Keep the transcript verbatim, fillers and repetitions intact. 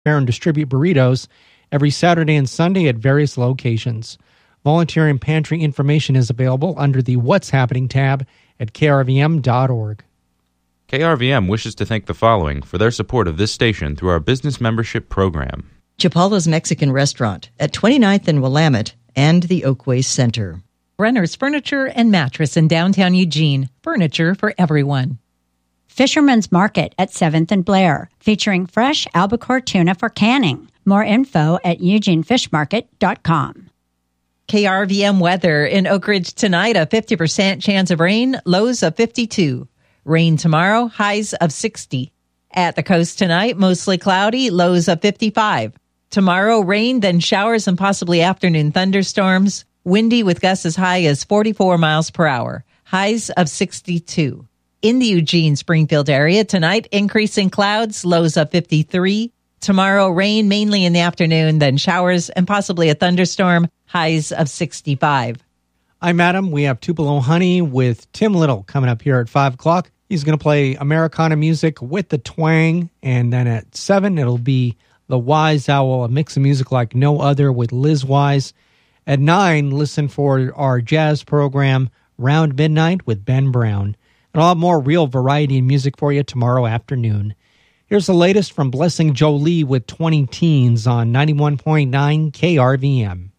prepare and distribute burritos every Saturday and Sunday at various locations. Volunteer and pantry information is available under the What's Happening tab at k r v m dot org. K R V M wishes to thank the following for their support of this station through our business membership program. Chapala's Mexican Restaurant at twenty-ninth and Willamette and the Oakway Center. Brenner's Furniture and Mattress in downtown Eugene. Furniture for everyone. Fisherman's Market at seventh and Blair, featuring fresh albacore tuna for canning. More info at eugene fish market dot com. K R V M weather in Oak Ridge tonight, a fifty percent chance of rain, lows of fifty-two. Rain tomorrow, highs of sixty. At the coast tonight, mostly cloudy, lows of fifty-five. Tomorrow, rain, then showers and possibly afternoon thunderstorms. Windy with gusts as high as forty-four miles per hour. Highs of sixty-two. In the Eugene-Springfield area, tonight, increasing clouds, lows of fifty-three. Tomorrow, rain mainly in the afternoon, then showers and possibly a thunderstorm, highs of sixty-five. I'm Adam. We have Tupelo Honey with Tim Little coming up here at five o'clock. He's going to play Americana music with the twang. And then at seven, it'll be The Wise Owl, a mix of music like no other with Liz Wise. At nine, listen for our jazz program, Round Midnight with Ben Brown. And I'll have more real variety in music for you tomorrow afternoon. Here's the latest from Blessing Jolie with twenty Teens on ninety-one point nine K R V M.